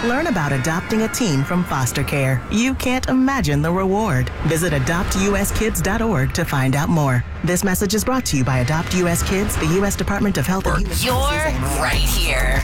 Learn about adopting a teen from foster care. You can't imagine the reward. Visit adoptuskids.org to find out more. This message is brought to you by Adopt US Kids, the U.S. Department of Health and Human Services. You're right here.